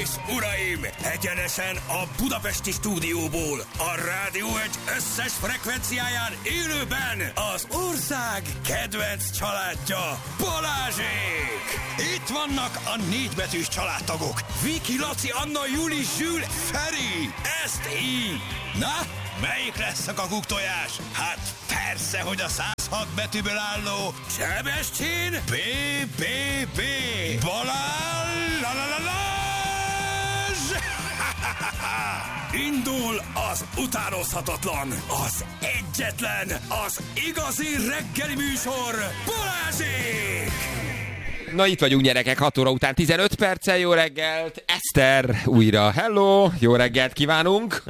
és uraim, egyenesen a budapesti stúdióból, a Rádió Egy összes frekvenciáján élőben az ország kedvenc családja, Balázsék! Itt vannak a 4 betűs családtagok, Viki, Laci, Anna, Juli, Zsül, Feri, ezt így. Na, melyik lesz a kakuktojás? Hát persze, hogy a 106 betűből álló Sebestyén B.B.B. Balázs! Indul az utánozhatatlan, az egyetlen, az igazi reggeli műsor, Balázsék! Na itt vagyunk, gyerekek, 6 óra után 15 perccel, jó reggelt! Eszter újra, hello! Jó reggelt kívánunk!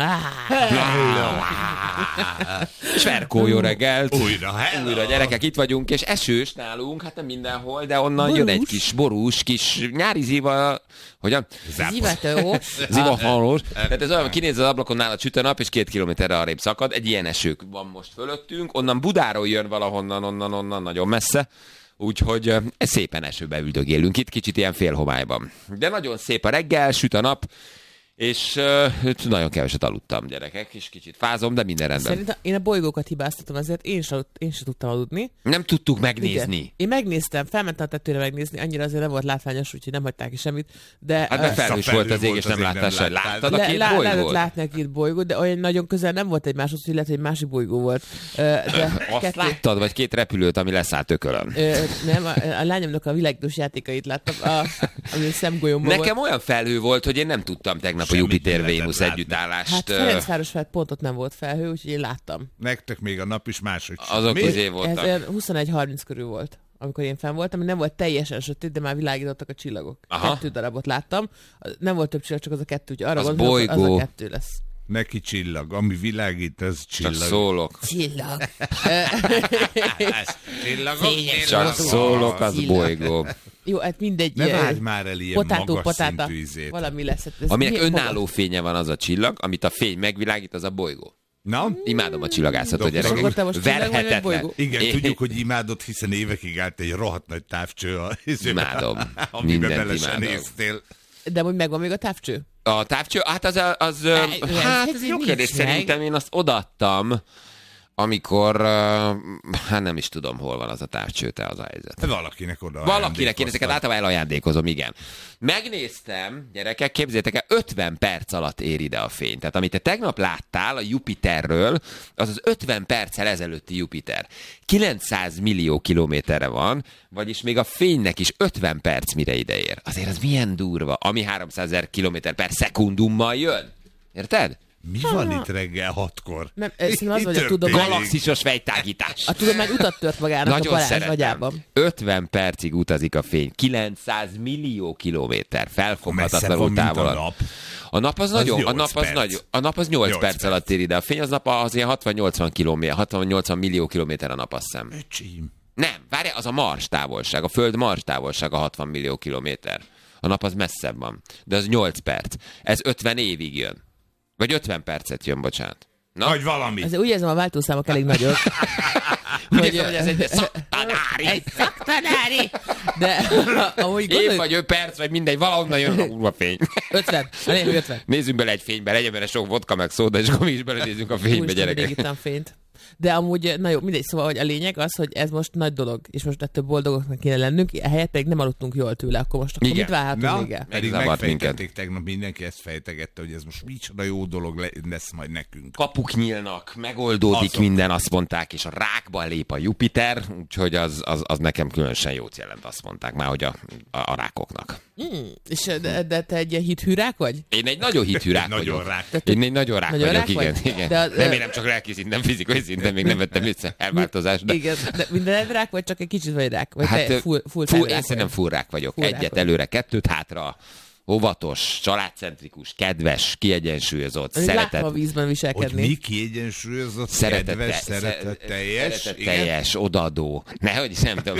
És Ferkó, jó reggelt! Újra, hello! Újra, gyerekek, itt vagyunk, és esős nálunk, hát nem mindenhol, de onnan borús. Jön egy kis borús, kis nyári ziva... Hogyan? Zivahalós. Tehát ez olyan, kinéz az ablakon nálad süt a nap, és 2 kilométerre arrébb szakad. Egy ilyen esők van most fölöttünk. Onnan Budáról jön valahonnan, onnan nagyon messze. Úgyhogy szépen esőbe üldögélünk itt, kicsit ilyen félhomályban. De nagyon szép a reggel, süt a nap, és nagyon keveset aludtam, gyerekek, és kicsit fázom, de minden rendben. Szerintem én a bolygókat hibáztatom, ezért én sem tudtam aludni. Nem tudtuk megnézni. Igen. Én megnéztem, felmentem a tetőre megnézni, annyira azért nem volt látványos, úgyhogy nem hagyták ki semmit. De, hát meg felhős volt az ég, és nem láttál sem. Láttad a két bolygót? Lehetett látni a két bolygót, de olyan nagyon közel nem volt egymáshoz, hogy lehet, hogy egy másik bolygó volt. Azt láttad, vagy 2 repülőt, ami leszállt ökölön? Nem, a lányomnak a világítós játékait láttam, ami szemgolyomban nekem volt. Olyan felhő volt, hogy én nem tudtam tegnap a Jupiter-Vénusz együttállást. Hát Ferencváros felett pontot nem volt felhő, úgyhogy én láttam. Nektek még a nap is máshogy. Azok közé voltak. Ez 21:30 körül volt, amikor én fenn voltam, nem volt teljesen sötét, de már világítottak a csillagok. Aha. 2 darabot láttam. Nem volt több csillag, csak az a 2, úgyhogy arra gondoltam, az a 2 lesz. Neki csillag, ami világít, ez csillag. Csak szólok. Csillag. Csak szólok, az bolygó. Jó, hát mindegy. Ne várj már el ilyen magas szintű izét. Valami lesz. Aminek önálló fénye van, az a csillag, amit a fény megvilágít, az a bolygó. Na? Imádom a csillagászatot, gyerekek. Verhetetlen. Igen, tudjuk, hogy imádod, hiszen évekig állt egy rohadt nagy távcső. Imádom. Amiben bele sem néztél. De hogy megvan még a távcső? A távcső? Hát ez jó kérdés. Szerintem én azt odaadtam, amikor, hát nem is tudom, hol van az a távcső, te az a helyzet. Valakinek oda Valakinek, én ezeket általában elajándékozom, igen. Megnéztem, gyerekek, képzeljétek el, 50 perc alatt ér ide a fény. Tehát amit te tegnap láttál a Jupiterről, az 50 perccel ezelőtti Jupiter. 900 millió kilométerre van, vagyis még a fénynek is 50 perc mire ideér. Azért az milyen durva, ami 300 000 kilométer per szekundummal jön. Érted? Mi van itt reggel 6-kor? Nem, szerintem az, hogy a tudomány... Galaxisos fejtágítás. A tudomány utat tört magának nagyon a Balázs agyában. 50 percig utazik a fény. 900 millió kilométer. Felfoghatatlanul távol. A nap az nagyon, a nap az 8 perc alatt ér ide. A fény az nap az ilyen 60-80 millió kilométer a nap, azt hiszem. Nem, várj, az a Mars távolság. A Föld Mars távolsága 60 millió kilométer. A nap az messzebb van. De az 8 perc. Ez 50 évig jön. Vagy 50 percet jön, bocsánat. Na? Vagy valami. Úgy érzem, a váltószámok elég nagyok. hogy ez egy szaktanári. Egy szaktanári. De ahogy gondolj... Év vagy 5 perc, vagy mindegy, valahonnan jön a kurva fény. 50. 50. Nézzünk bele egy fénybe, legyen bele sok vodka meg szóda, és akkor mi is belenézzünk a fénybe, gyerekek. Úgy itt fényt. De amúgy, na jó, mindegy, szóval, hogy a lényeg az, hogy ez most nagy dolog, és most ettől boldogoknak kéne lennünk, ehelyett pedig nem aludtunk jól tőle, akkor mit várhatunk még el? Pedig megfejtették tegnap, mindenki ezt fejtegette, hogy ez most micsoda jó dolog lesz majd nekünk. Kapuk nyílnak, megoldódik minden, azt mondták, és a rákba lép a Jupiter, úgyhogy az nekem különösen jót jelent, azt mondták már, hogy a rákoknak. És de te egy ilyen hithű rák vagy? Én egy nagyon hithű rák vagyok. Én egy nagyon rák vagyok, igen. Nem csak lelki szinten, fizikai szinten még nem vettem észre elváltozást. De... Igen, de minden rák vagy csak egy kicsit vagy rák? Vagy hát, te full én szerintem full rák vagyok. Egyet előre, 2 hátra, óvatos, családcentrikus, kedves, kiegyensúlyozott, szeretett. A vízben viselkedni. Hogy mi kiegyensúlyozott, kedves, szeretetteljes, odaadó. Nehogy is, nem tudom.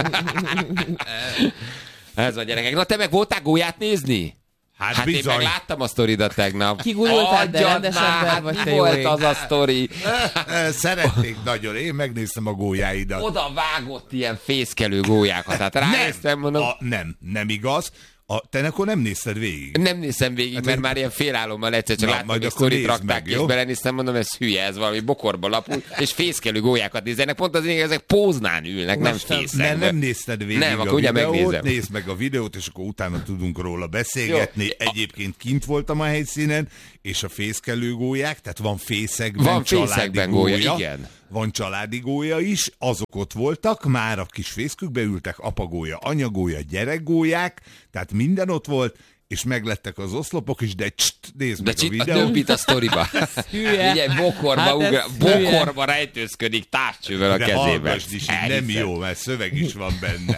Ez a gyerekek. Na te meg voltál gólyát nézni? Hát én meg láttam a sztoridat tegnap. Kigurultál, de rendes ember vagy, te jó volt az a sztori? Szeretnék nagyon, én megnéztem a gólyáidat. Oda vágott ilyen fészkelő gólyákat, hát ránéztem, mondom. Nem igaz. Te akkor nem nézted végig? Nem nézem végig, mert már ilyen félálommal egyszer csak láttam, hogy sztorit rakták, és belenéztem, mondom, ez hülye, ez valami bokorba lapul, és fészkelő gólyákat nézzenek, pont az ezek póznán ülnek, nem fészekbe. Nem nézted végig nem, akkor ugye megnézem. Nézd meg a videót, és akkor utána tudunk róla beszélgetni. Jó. Egyébként kint voltam a helyszínen, és a fészkelő gólyák, tehát van fészekben gólya, igen. Van családi gólya is, azok ott voltak, már a kis fészkükbe ültek, apagólya, anyagólya, gyerekgólyák, tehát minden ott volt, és meglettek az oszlopok is, de nézd meg a videót. De dömpít a sztoriba. Ugye bokorba rejtőzködik távcsővel a kezében. Nem jó, mert szöveg is van benne.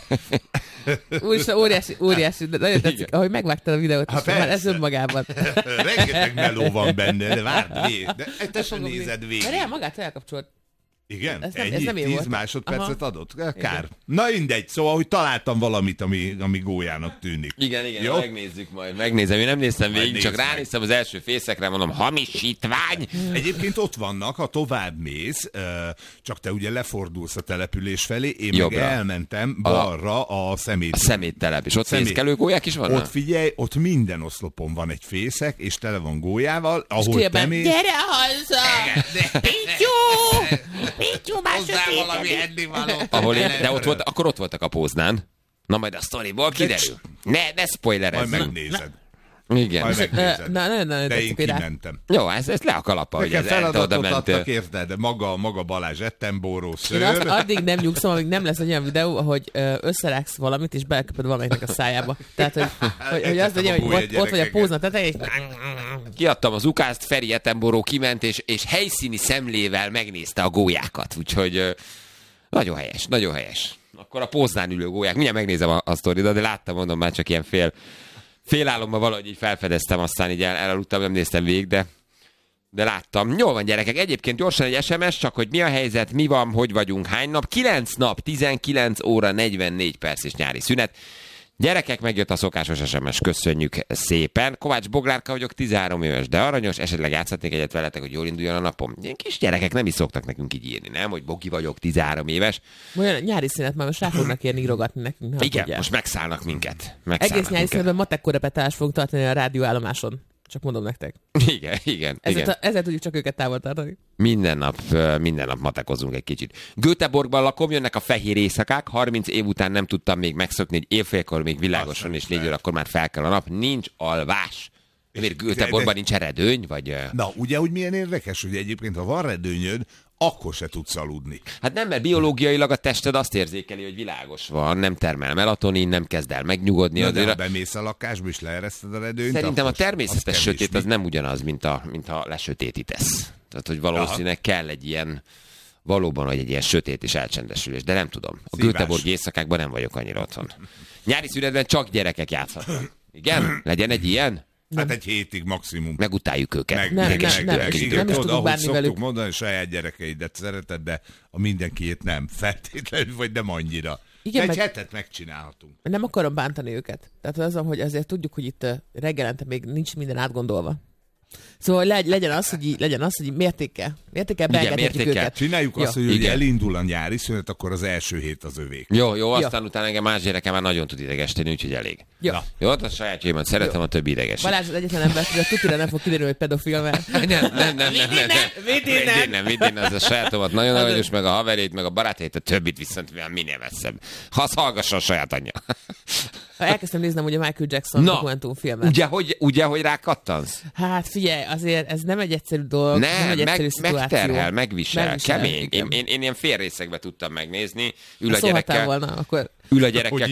Óriási, de nagyon tetszik, ahogy megvágtad a videót, már ez önmagában. Rengeteg meló van benne, de várd, de te sem nézed végig. Mert magát elkapcsolt. Igen? Ez 10 másodpercet adott? Kár. Igen. Na mindegy, szóval, hogy találtam valamit, ami gólyának tűnik. Igen, jó? Megnézzük majd. Megnézem, én nem néztem végig, csak ránéztem az első fészekre, mondom, hamisítvány! Egyébként ott vannak, ha tovább mész, csak te ugye lefordulsz a település felé, én jobbra. Meg elmentem balra a szeméttelep, és ott fészkelő gólyák is vannak? Ott figyelj, ott minden oszlopon van egy fészek, és tele van gólyával, ahol te mész... Gyere haza! Pityú! Pityú, hozzá valami ennivaló. De akkor ott voltak a póznán. Na majd a sztoriból kiderül. Ne spoilerezzünk. Majd megnézed. Igen. Majd megnézed. De én kimentem. Jó, ez le a kalapa, hogy ez feladatot adtak, érted? Maga Balázs Ettenboró szőr. Én addig nem nyugszom, amíg nem lesz egy olyan videó, hogy összerágsz valamit, és beleköpöd valamelyiknek a szájába. Tehát, hogy az legyen, hogy ott vagy a pózna tetején, és... Kiadtam az ukázt, Feri Ettenboró kiment, és helyszíni szemlével megnézte a gólyákat. Úgyhogy nagyon helyes, nagyon helyes. Akkor a póznán ülő gólyák. Mindjárt megnézem a sztoridat, de láttam, mondom, már csak ilyen félálomban valahogy így felfedeztem, aztán így elaludtam, nem néztem végig, de láttam. Jól van, gyerekek, egyébként gyorsan egy SMS, csak hogy mi a helyzet, mi van, hogy vagyunk, hány nap? 9 nap, 19 óra, 44 perc és nyári szünet. Gyerekek, megjött a szokásos SMS, köszönjük szépen. Kovács Boglárka vagyok, 13 éves, de aranyos, esetleg játszhatnék egyet veletek, hogy jól induljon a napom. Ilyen kis gyerekek nem is szoktak nekünk így írni, nem? Hogy Bogi vagyok, 13 éves. Olyan nyári szünet már most rá fognak érni írogatni nekünk. Igen, tudják. Most megszállnak minket. Egész nyári szünetben matek korepetálást fogunk tartani a rádióállomáson. Csak mondom nektek. Igen. Ezzel tudjuk csak őket távol tartani. Minden nap matekozunk egy kicsit. Göteborgban lakom, jönnek a fehér éjszakák, 30 év után nem tudtam még megszokni, hogy évfélkor még világosan és 4 órakor már fel kell a nap. Nincs alvás. Miért Göteborgban nincs redőny? Vagy... Na, ugye, hogy milyen érdekes, hogy egyébként, ha van redőnyöd, akkor se tudsz aludni. Hát nem, mert biológiailag a tested azt érzékeli, hogy világos van, nem termel melatonin, nem kezd el megnyugodni. Na, de ha bemész a lakásba és leereszted a redőnyt, szerintem a természetes sötét az nem ugyanaz, mint ha lesötétítesz. Tehát, hogy valószínűleg kell egy ilyen, valóban, hogy egy ilyen sötét és elcsendesülés, de nem tudom. A Göteborgi éjszakákban nem vagyok annyira otthon. Nyári szünetben csak gyerekek játszhatnak. Igen? Legyen egy ilyen? Hát egy hétig maximum. Megutáljuk őket. Nem is tudunk bánni velük. Mondani, saját gyerekeidet szereted, de a mindenkiét nem feltétlenül, vagy nem annyira. Igen, egy hetet megcsinálhatunk. Nem akarom bántani őket. Tehát az, hogy azért tudjuk, hogy itt reggelente még nincs minden átgondolva. Szóval legyen az, hogy mértékkel beengedhetjük őket. Csináljuk azt, hogy elindul a nyári szünet, akkor az első hét az övék. Jó, aztán utána engem más gyereke már nagyon tud idegesíteni, úgyhogy elég. Jó, a sajátjaimat szeretem, a többi idegesít. Balázs az egyetlen ember, hogy a tutira nem fog kiderülni, hogy pedofil, mert... Nem, az a sajátomat nagyon aranyos, meg a haverét, meg a barátjait, a többit viszont minél messzebb. Ha az hallgassa a saját anyja. Elkezdtem néznem ugye Michael Jackson dokumentumfilmet. Ugye, hogy rákattansz? Hát figyelj, azért ez nem egy egyszerű dolog, nem egy egyszerű szituáció. Megterhel, megvisel, kemény. Én ilyen fél részekbe tudtam megnézni. Ül a gyerekkel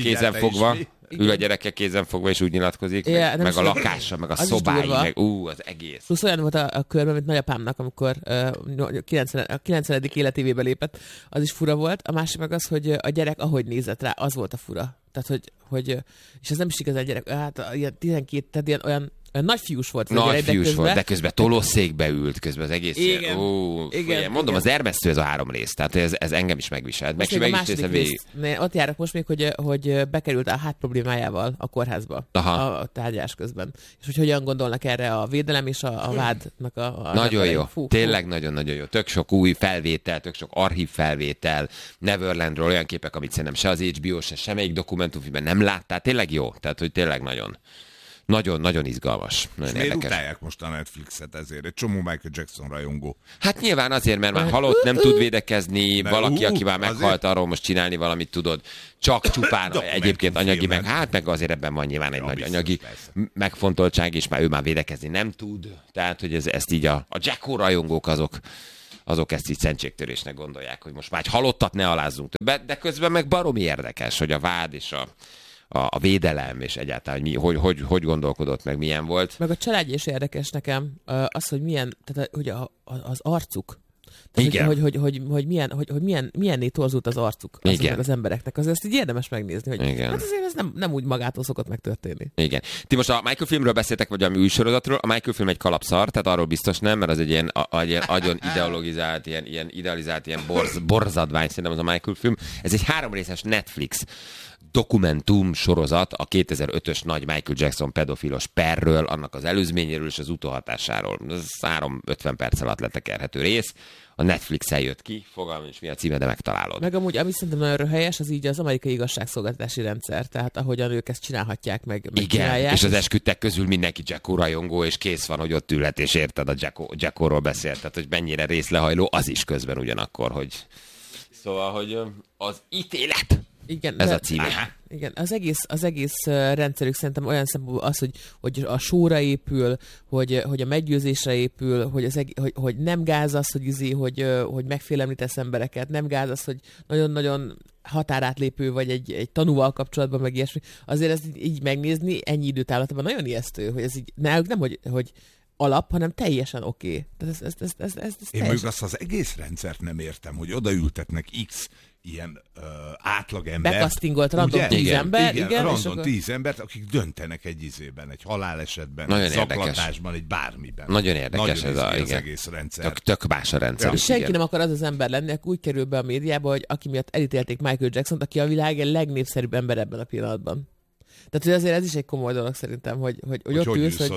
kézen fogva, és úgy nyilatkozik, meg a lakása, meg a szobái, meg az egész. Plusz olyan volt a körben, mint nagyapámnak, amikor a 90. életévébe lépett, az is fura volt. A másik meg az, hogy a gyerek ahogy nézett rá, az volt a fura. Tehát, hogy és ez nem is igazán gyerek, hát ilyen 12, tehát ilyen olyan Nagy fiús volt. Nagy fiús volt, de közben tolószékbe ült, közben az egész... Igen. Igen. Mondom, az ermesztő ez a 3 rész, tehát ez engem is megviselt. Meg a második rész. Ott járok most még, hogy bekerült a hát problémájával a kórházba a tárgyás közben. És hogy hogyan gondolnak erre a védelem és a vádnak a nagyon jó. Tényleg nagyon-nagyon jó. Tök sok új felvétel, tök sok archív felvétel, Neverlandről olyan képek, amit szerintem se az HBO, se semmelyik dokumentumfilmben nem láttál. Tényleg jó. Tehát, hogy tényleg nagyon izgalmas. És miért utálják most a Netflixet ezért? Egy csomó Michael Jackson rajongó. Hát nyilván azért, mert már halott, nem tud védekezni, valaki, aki már meghalt, arról most csinálni valamit tudod. Csak csupán egyébként anyagi, meg azért ebben van nyilván egy nagy anyagi megfontoltság, és ő már védekezni nem tud. Tehát, hogy ezt így a Jacko rajongók azok ezt így szentségtörésnek gondolják, hogy most már egy halottat ne alázzunk többet, de közben meg baromi érdekes, hogy a vád és a védelem, és egyáltalán, hogy gondolkodott, meg milyen volt. Meg a családja is érdekes nekem, az, hogy milyen, tehát hogy az arcuk. Tehát, hogy milyenné torzult az arcuk az embereknek. Azért ezt így érdemes megnézni, hogy hát azért ez nem úgy magától szokott megtörténni. Igen. Ti most a Michael filmről beszéltek, vagy a új sorozatról. A Michael film egy kalapszar, tehát arról biztos nem, mert az egy ilyen agyon ideologizált, ilyen idealizált, ilyen borzadvány, szerintem az a Michael film. Ez egy 3 részes Netflix dokumentum sorozat a 2005-ös nagy Michael Jackson pedofilos perről, annak az előzményéről és az utóhatásáról. Ez 3-50 perc alatt letekerhető rész. A Netflixen jött ki, fogalmam is mi a címe, de megtalálod. Meg amúgy, ami szerintem nagyon röhelyes, az így az amerikai igazságszolgáltatási rendszer, tehát ahogyan ők ezt csinálhatják, meg igen, csinálják. És az esküdtek közül mindenki Jacko rajongó, és kész van, hogy ott ülhet, és érted, a Jackoról beszélt, tehát hogy mennyire részlehajló, az is közben ugyanakkor, hogy... Szóval, hogy az ítélet! Igen, ez a címe. Igen, az egész rendszerük szerintem olyan szempontból az, hogy a sóra épül, hogy a meggyőzésre épül, hogy nem gáz az, hogy megfélemlítesz embereket, nem gáz az, hogy nagyon-nagyon határátlépő vagy egy tanúval kapcsolatban, meg ilyesmi. Azért ezt így megnézni ennyi időt állatában nagyon ijesztő, hogy ez így nem hogy alap, hanem teljesen oké. Én mondjuk azt az egész rendszert nem értem, hogy odaültetnek X ilyen átlagember. Bekasztingolt random 10 ember. Igen, random 10 embert, akik döntenek egy izében, egy halálesetben, nagyon egy zaklatásban, egy bármiben. Nagyon érdekes ez az egész rendszer. Tök más a rendszer. Ja. Senki nem akar az ember lenni, aki úgy kerül be a médiába, hogy aki miatt elítélték Michael Jacksont, aki a világ legnépszerűbb ember ebben a pillanatban. Tehát hogy azért ez is egy komoly dolog szerintem, hogy ott ülsz, hogy...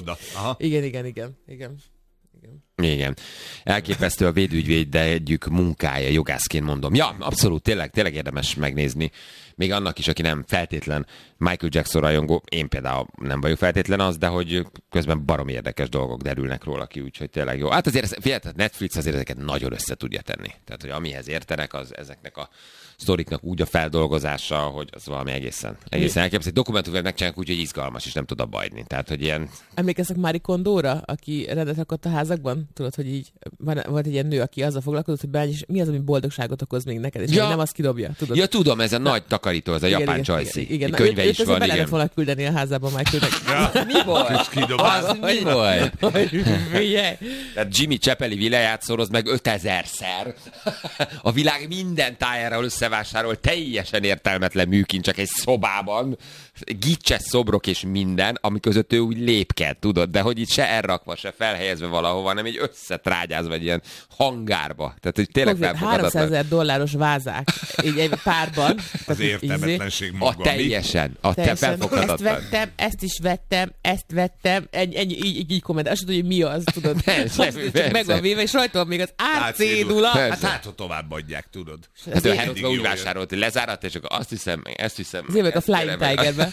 Igen. Elképesztő a védügyvédjük munkája, jogászként mondom. Ja, abszolút, tényleg érdemes megnézni. Még annak is, aki nem feltétlen Michael Jackson rajongó, én például nem vagyok feltétlen az, de hogy közben baromi érdekes dolgok derülnek róla ki, úgyhogy tényleg jó. Hát azért Netflix azért ezeket nagyon össze tudja tenni. Tehát, hogy amihez értenek, az ezeknek a sztoriknak úgy a feldolgozása, hogy az valami egészen elképesztő. Egy dokumentumfilmet megcsinálják úgy, hogy izgalmas, és nem tud abba hagyni. Tehát, hogy ilyen... Emlékeztek Marie Kondóra, aki rendet rakott a házakban? Tudod, hogy így volt egy ilyen nő, aki azzal foglalkozott, hogy mi az, ami boldogságot okoz még neked, és nem azt kidobja. Tudod? Ja, tudom, ez a nagy takarító, ez a japán csajszi. Igen, könyve is van. Bele lehet volna küldeni a házában Michaelnek. Mi volt? Az mi volt? Tehát Jimmy Chappelli villájátszoroz meg 5000-szer. A világ minden tájáról összevásárol teljesen értelmetlen műkincsek egy szobában, gicses szobrok és minden, ami között ő úgy lépked, tudod, de hogy itt se elrakva, se felhelyezve valahova, hanem így összetrágyázva egy ilyen hangárba. Tehát, hogy tényleg felfoghatatlan. $300,000 vázák, így egy párban. Az értelmetlenség maga. A teljesen. Te felfoghatatlan. Ezt vettem, ezt is vettem, ezt vettem, ennyi, így komment. Azt tudod, hogy mi az, tudod. Csak meg van véve, és rajta van még az árcédula. Hát továbbadják, tudod. Hát ő Herotva úgy vásárolt, hogy lezárat, és akkor azt hiszem. Az évek a Flying Tigerbe.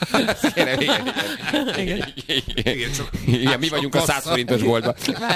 Igen, mi vagyunk a 100 forintos boltban.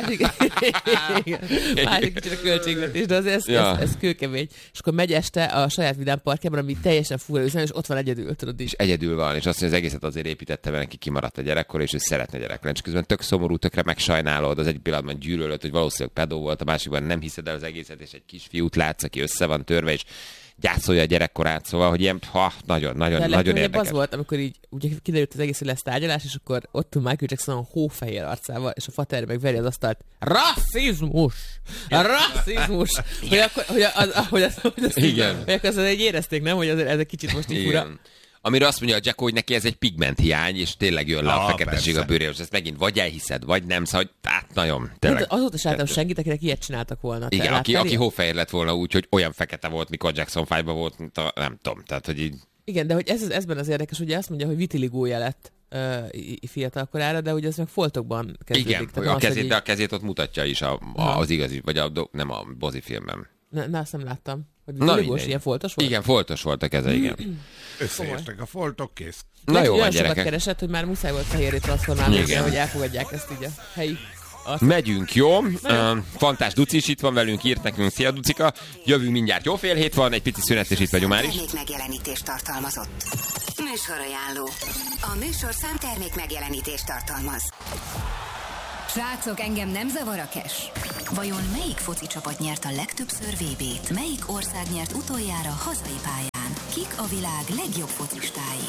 Másik kicsit a költségvetés, de azért ez kőkemény. És akkor megy este a saját vidám parkjában, ami teljesen fura üzem, és ott van egyedül, tudod is. És egyedül van, és azt mondja, az egészet azért építette, mert neki kimaradt a gyerekkor, és ő szeretne gyerek lenni. És közben tök szomorú, tökre megsajnálod, az egy pillanatban gyűlölöd, hogy valószínűleg pedó volt, a másikban nem hiszed el az egészet, és egy kisfiút látsz, aki össze van törve, és gyászolja a gyerekkorát, szóval, hogy ilyen, nagyon érdekes. Az volt, amikor így ugye kiderült az egész, hogy lesz tárgyalás, és akkor ott Michael Jackson a hófehér arcával, és a fater meg veri az asztalt. Rasszizmus! Rasszizmus! Hogy akkor egy érezték, nem? Hogy ez egy kicsit most így fura. Amiről azt mondja a Jacko, hogy neki ez egy pigmenthiány, és tényleg jön le a feketeség persze. a bőrére, és ezt megint vagy elhiszed, vagy nem, szóval nagyon tényleg. Hát azóta is láttam senkit, akinek ilyet csináltak volna. Igen, aki hófehér lett volna úgy, hogy olyan fekete volt, mikor Jackson 5-ban volt, mint nem tudom, tehát hogy így... Igen, de hogy ezben az érdekes, ugye azt mondja, hogy vitiligója lett fiatal korára, de ugye ez meg foltokban kezdődik. Igen, tehát a kezét ott mutatja is az igazi, vagy nem a Bozi filmben. Na, azt nem láttam. Hogy vitiligós, ilyen foltos volt? Igen, foltos volt a keze, igen. Összeértek a foltok, kész. Na jó, olyan sokat keresett, hogy már muszáj volt fehérré transformálni, hogy elfogadják ezt így a helyi. Megyünk, jó? Fantás Duci is itt van velünk, írt nekünk. Szia, Ducika! Jövünk mindjárt. Jó, fél hét van, egy pici szünet, és itt vagyunk már is. Termék megjelenítést tartalmazott. Műsorajánló. A műsorszám termék megjelenítést tartalmaz. Srácok, engem nem zavar a cash. Vajon melyik foci csapat nyert a legtöbbször VB-t? Melyik ország nyert utoljára hazai pályán? Kik a világ legjobb focistái?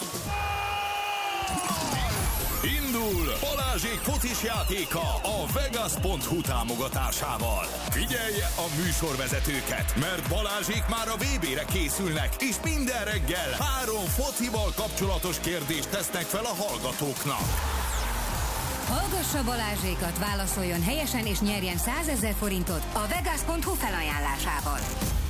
Indul Balázsék focis játéka a Vegas.hu támogatásával. Figyelje a műsorvezetőket, mert Balázsék már a VB-re készülnek, és minden reggel 3 focival kapcsolatos kérdést tesznek fel a hallgatóknak. Hallgassa Balázsékat, válaszoljon helyesen és nyerjen 100 000 forintot a Vegas.hu felajánlásával.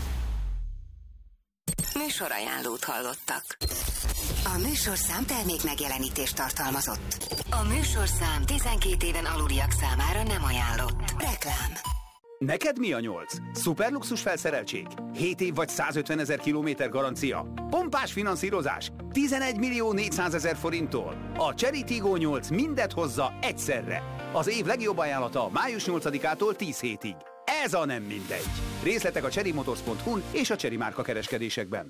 Műsorajánlót hallottak. A műsorszám termék megjelenítést tartalmazott. A műsorszám 12 éven aluliak számára nem ajánlott. Reklám. Neked mi a 8? Szuperluxus felszereltség? 7 év vagy 150 000 kilométer garancia? Pompás finanszírozás? 11.400.000 forinttól? A Cherry Tiggo 8 mindet hozza egyszerre. Az év legjobb ajánlata május 8-ától 10 hétig. Ez a nem mindegy. Részletek a cherrymotors.hu-n és a Cherry márka kereskedésekben.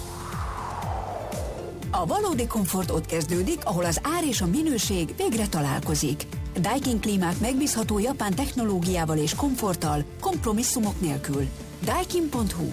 A valódi komfort ott kezdődik, ahol az ár és a minőség végre találkozik. Daikin klímák megbízható japán technológiával és komforttal, kompromisszumok nélkül. Daikin.hu.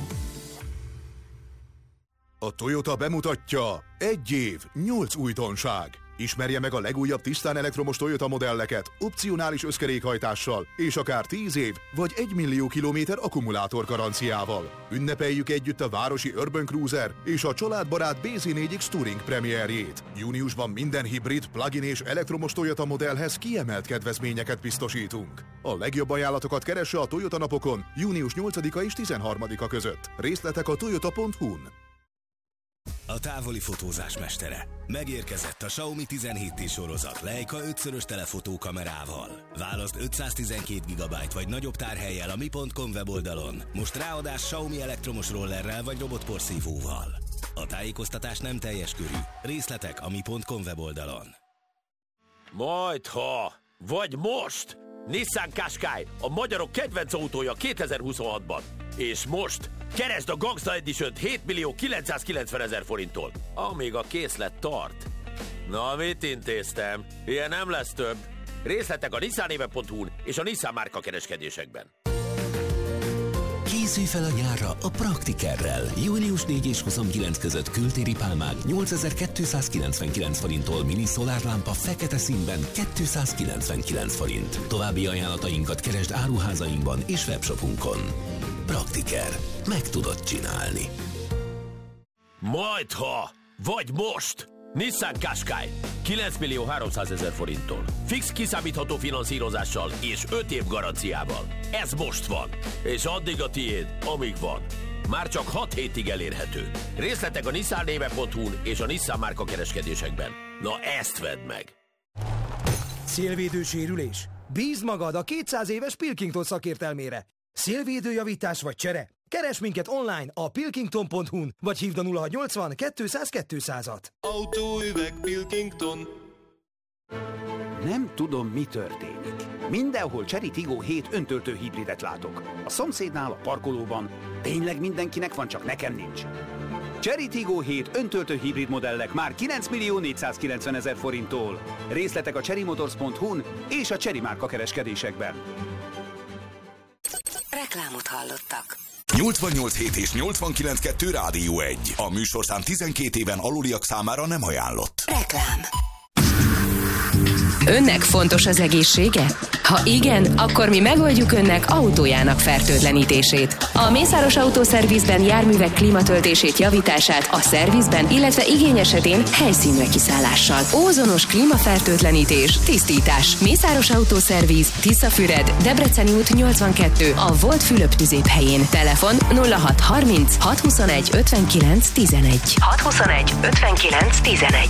A Toyota bemutatja 1 év, 8 újdonság. Ismerje meg a legújabb tisztán elektromos Toyota modelleket, opcionális összkerékhajtással, és akár 10 év vagy 1 millió kilométer akkumulátor garanciával. Ünnepeljük együtt a városi Urban Cruiser és a családbarát BZ4X Touring premierjét. Júniusban minden hibrid, plug-in és elektromos Toyota modellhez kiemelt kedvezményeket biztosítunk. A legjobb ajánlatokat keresse a Toyota napokon június 8-a és 13-a között. Részletek a toyota.hu-n. A távoli fotózás mestere. Megérkezett a Xiaomi 17T sorozat Leica 5-szörös telefotókamerával. Válaszd 512 GB vagy nagyobb tárhellyel a mi.com weboldalon. Most ráadás Xiaomi elektromos rollerrel vagy robotporszívóval. A tájékoztatás nem teljes körű. Részletek a mi.com weboldalon. Majdha, vagy most! Nissan Qashqai, a magyarok kedvenc autója 2026-ban. És most keresd a Gangsta Edition-t 7.990.000 forinttól, amíg a készlet tart. Na, mit intéztem? Ilyen nem lesz több. Részletek a nissanéve.hu-n és a Nissan márka kereskedésekben. Készülj fel a nyárra a Praktikerrel. Június 4 és 29 között kültéri pálmák 8299 forinttól, mini szolárlámpa fekete színben 299 forint. További ajánlatainkat keresd áruházainkban és webshopunkon. Praktiker. Meg tudod csinálni. Majdha, vagy most! Nissan Qashqai 9.300.000 forinttól. Fix kiszámítható finanszírozással és 5 év garanciával. Ez most van. És addig a tiéd, amíg van. Már csak 6 hétig elérhető. Részletek a nissanéve.hu-n és a Nissan márka kereskedésekben. Na ezt vedd meg! Szélvédő sérülés? Bízd magad a 200 éves Pilkington szakértelmére. Szélvédőjavítás vagy csere? Keresd minket online a pilkington.hu-n, vagy hívd a 0680 200 200-at. Autóüveg Pilkington. Nem tudom, mi történik. Mindenhol Cherry Tiggo 7 öntöltő hibridet látok. A szomszédnál, a parkolóban. Tényleg mindenkinek van, csak nekem nincs. Cherry Tiggo 7 öntöltő hibrid modellek már 9.490.000 forinttól. Részletek a cherrymotors.hu-n és a Cherry márka kereskedésekben. Reklámot hallottak. 88.7 és 89.2 Rádió 1. A műsorszám 12 éven aluliak számára nem ajánlott. Reklám. Önnek fontos az egészsége? Ha igen, akkor mi megoldjuk önnek autójának fertőtlenítését. A Mészáros Autószervizben járművek klímatöltését, javítását a szervizben, illetve igény esetén helyszínre kiszállással. Ózonos klímafertőtlenítés, tisztítás. Mészáros Autószerviz, Tiszafüred, Debreceni út 82, a Volt Fülöp tüzéphelyén. Telefon 0630 621 59 11. 621 59 11.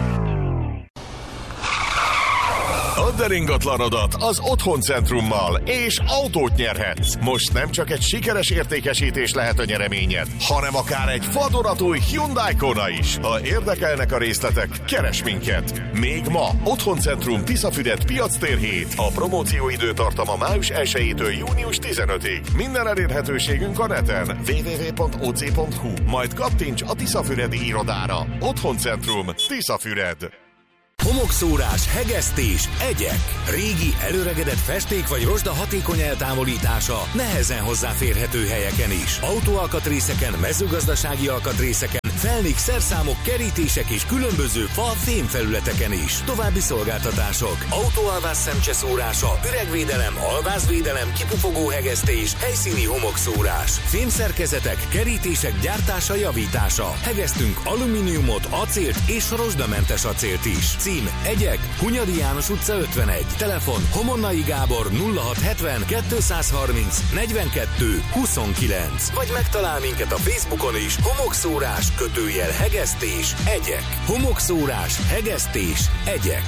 Add el ingatlanodat az Otthoncentrummal, és autót nyerhetsz. Most nem csak egy sikeres értékesítés lehet a nyereményed, hanem akár egy vadonatúj Hyundai Kona is. Ha érdekelnek a részletek, keres minket. Még ma Otthoncentrum Tiszafüred piactér 7. A promóció időtartama május 1-től június 15-ig. Minden elérhetőségünk a neten www.oc.hu. Majd kattints a Tiszafüredi irodára. Otthoncentrum Tiszafüred. Homokszórás, hegesztés, egyek. Régi, előregedett festék vagy rozsda hatékony eltávolítása nehezen hozzáférhető helyeken is. Autóalkatrészeken, mezőgazdasági alkatrészeken, felnik, szerszámok, kerítések és különböző fa-fémfelületeken is. További szolgáltatások: autóalvás szemcseszórása, üregvédelem, alvázvédelem, kipufogó hegesztés, helyszíni homokszórás, fémszerkezetek, kerítések gyártása, javítása. Hegesztünk alumíniumot, acélt és rozsdamentes acélt is. Cím: Egyek, Hunyadi János utca 51. Telefon: Homonnai Gábor 0670 230 42 29. Vagy megtalál minket a Facebookon is. Homokszórás _ hegesztés, egyek. Homokszórás, hegesztés, egyek.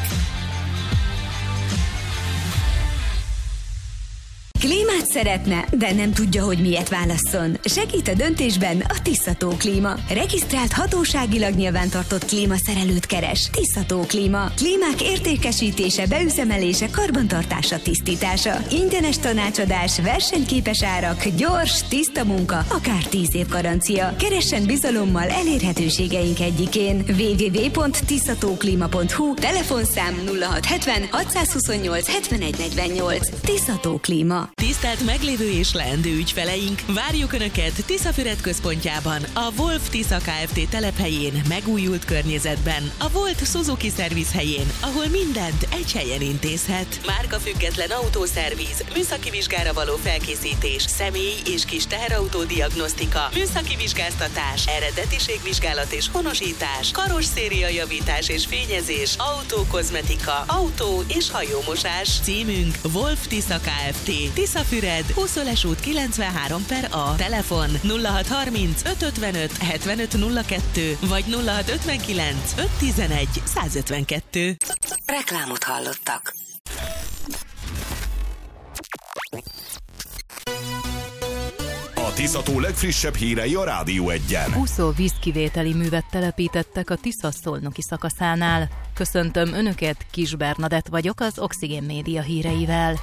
Klímát szeretne, de nem tudja, hogy miért válasszon. Segít a döntésben a Tiszató Klíma. Regisztrált, hatóságilag nyilvántartott klímaszerelőt keres. Tiszató Klíma. Klímák értékesítése, beüzemelése, karbantartása, tisztítása. Ingyenes tanácsadás, versenyképes árak, gyors, tiszta munka, akár 10 év garancia. Keressen bizalommal elérhetőségeink egyikén. www.tiszatóklima.hu. Telefonszám 0670 628 7148. Tiszató Klíma. Tisztelt meglévő és leendő ügyfeleink, várjuk Önöket Tiszafüred központjában, a Wolf Tisza Kft. Telephelyén, megújult környezetben, a Volt Suzuki Szerviz helyén, ahol mindent egy helyen intézhet. Márkafüggetlen autószerviz, műszaki vizsgára való felkészítés, személy- és kis teherautó diagnosztika, műszaki vizsgáztatás, eredetiségvizsgálat és honosítás, karosszéria javítás és fényezés, autókozmetika, autó- és hajómosás. Címünk Wolf Tisza Kft. Tiszafüred, Húszöles út 93/A. Telefon 0630 555 7502 vagy 0659 511 152. Reklámot hallottak. A Tiszató legfrissebb hírei a Rádió 1-en. Úszó vízkivételi művet telepítettek a Tisza szolnoki szakaszánál. Köszöntöm Önöket, Kis Bernadett vagyok az Oxigén Média híreivel.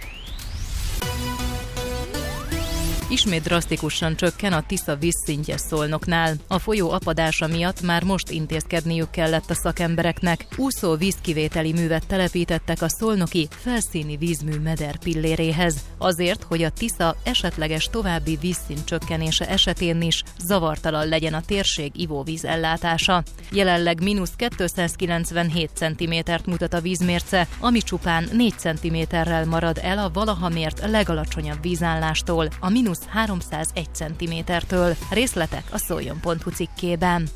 Ismét drasztikusan csökken a Tisza vízszintje Szolnoknál. A folyó apadása miatt már most intézkedniük kellett a szakembereknek. Úszó vízkivételi művet telepítettek a szolnoki felszíni vízmű meder pilléréhez. Azért, hogy a Tisza esetleges további vízszint csökkenése esetén is zavartalan legyen a térség ivóvíz ellátása. Jelenleg -297 cm-t mutat a vízmérce, ami csupán 4 cm-rel marad el a valaha mért legalacsonyabb vízállástól, a -301 cm-től. Részletek a szoljon.hu cikkében.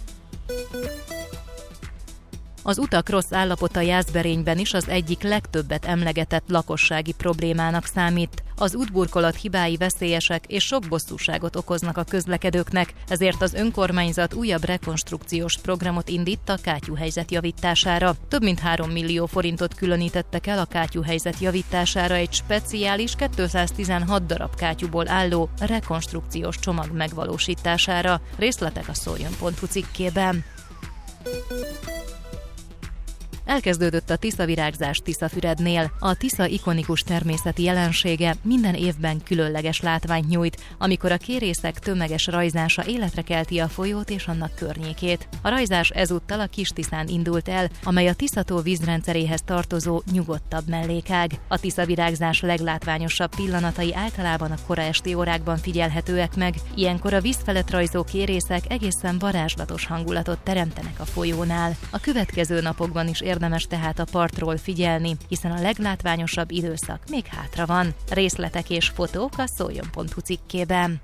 Az utak rossz állapota Jászberényben is az egyik legtöbbet emlegetett lakossági problémának számít. Az útburkolat hibái veszélyesek és sok bosszúságot okoznak a közlekedőknek, ezért az önkormányzat újabb rekonstrukciós programot indít a kátyúhelyzet javítására. Több mint 3 millió forintot különítettek el a kátyúhelyzet javítására egy speciális 216 darab kátyúból álló rekonstrukciós csomag megvalósítására. Részletek a szoljon.hu cikkében. Elkezdődött a tiszavirágzás Tiszafürednél. A Tisza ikonikus természeti jelensége minden évben különleges látványt nyújt, amikor a kérészek tömeges rajzása életre kelti a folyót és annak környékét. A rajzás ezúttal a Kis-Tiszán indult el, amely a Tiszató vízrendszeréhez tartozó nyugodtabb mellékág. A tiszavirágzás leglátványosabb pillanatai általában a kora esti órákban figyelhetőek meg. Ilyenkor a víz felett rajzó kérészek egészen varázslatos hangulatot teremtenek a folyónál. A következő napokban is érdemes tehát a partról figyelni, hiszen a leglátványosabb időszak még hátra van. Részletek és fotók a szoljon.hu cikkében.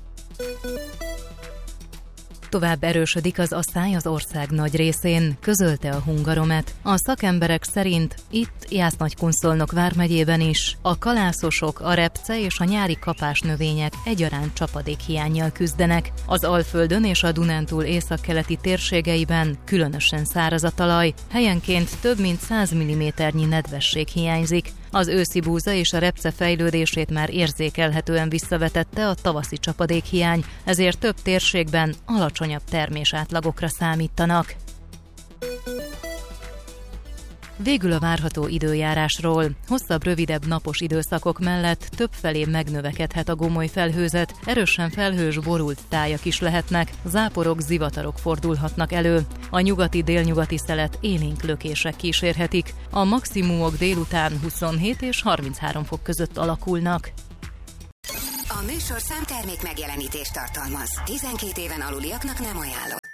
Tovább erősödik az asszály az ország nagy részén, közölte a Hungaromet. A szakemberek szerint itt Jász-Nagykunszolnok vármegyében is a kalászosok, a repce és a nyári kapásnövények egyaránt csapadékhiánnyal küzdenek. Az Alföldön és a Dunántúl északkeleti térségeiben különösen száraz a talaj, helyenként több mint 100 mm-nyi nedvesség hiányzik. Az őszi búza és a repce fejlődését már érzékelhetően visszavetette a tavaszi csapadékhiány, ezért több térségben alacsonyabb termésátlagokra számítanak. Végül a várható időjárásról. Hosszabb, rövidebb napos időszakok mellett többfelé megnövekedhet a gomoly felhőzet, erősen felhős borult tájak is lehetnek, záporok, zivatarok fordulhatnak elő. A nyugati-délnyugati szelet élénk lökések kísérhetik. A maximumok délután 27 és 33 fok között alakulnak. A műsor számtermék megjelenítést tartalmaz. 12 éven aluliaknak nem ajánlott.